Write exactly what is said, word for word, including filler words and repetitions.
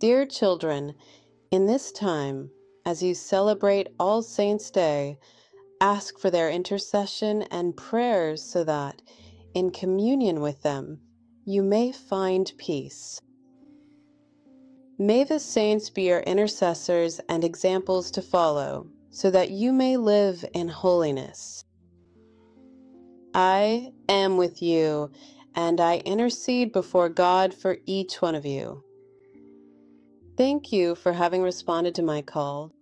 Dear children, in this time, as you celebrate All Saints' Day, ask for their intercession and prayers so that, in communion with them, you may find peace. May the saints be your intercessors and examples to follow, so that you may live in holiness. I am with you, and I intercede before God for each one of you. Thank you for having responded to my call.